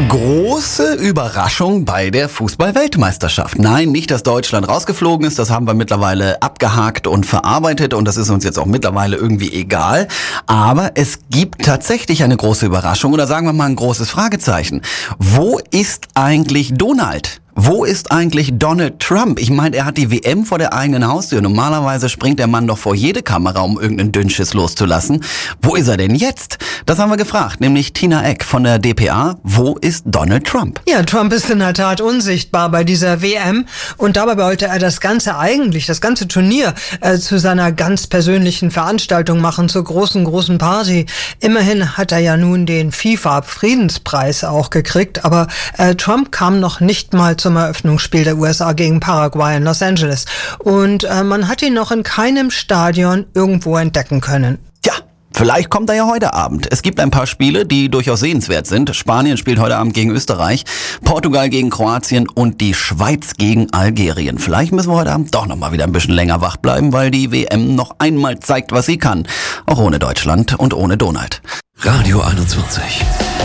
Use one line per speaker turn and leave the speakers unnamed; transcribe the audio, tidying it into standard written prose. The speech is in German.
Große Überraschung bei der Fußball-Weltmeisterschaft. Nein, nicht, dass Deutschland rausgeflogen ist, das haben wir mittlerweile abgehakt und verarbeitet und das ist uns jetzt auch mittlerweile irgendwie egal. Aber es gibt tatsächlich eine große Überraschung oder sagen wir mal ein großes Fragezeichen. Wo ist eigentlich Donald? Wo ist eigentlich Donald Trump? Ich meine, er hat die WM vor der eigenen Haustür. Normalerweise springt der Mann doch vor jede Kamera, um irgendeinen Dünnschiss loszulassen. Wo ist er denn jetzt? Das haben wir gefragt, nämlich Tina Eck von der dpa. Wo ist Donald Trump?
Ja, Trump ist in der Tat unsichtbar bei dieser WM und dabei wollte er das ganze Turnier zu seiner ganz persönlichen Veranstaltung machen, zur großen Party. Immerhin hat er ja nun den FIFA-Friedenspreis auch gekriegt, aber Trump kam noch nicht mal zum Eröffnungsspiel der USA gegen Paraguay in Los Angeles. Und man hat ihn noch in keinem Stadion irgendwo entdecken können.
Ja, vielleicht kommt er ja heute Abend. Es gibt ein paar Spiele, die durchaus sehenswert sind. Spanien spielt heute Abend gegen Österreich, Portugal gegen Kroatien und die Schweiz gegen Algerien. Vielleicht müssen wir heute Abend doch nochmal wieder ein bisschen länger wach bleiben, weil die WM noch einmal zeigt, was sie kann. Auch ohne Deutschland und ohne Donald.
Radio 21.